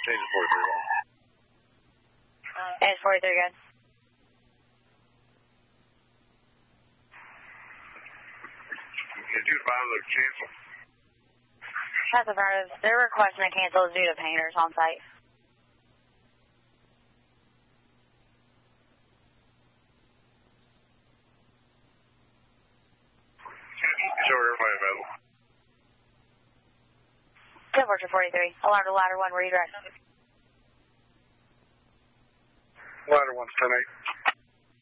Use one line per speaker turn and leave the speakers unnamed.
Change to 43.
It's 43, good.
Did you find the cancel?
That's affirmative. They're requesting a cancel due to painters on site.
Show everybody available.
Good Fortune 43. Alarm to ladder 1, redirect.
Ladder 1's 10-8.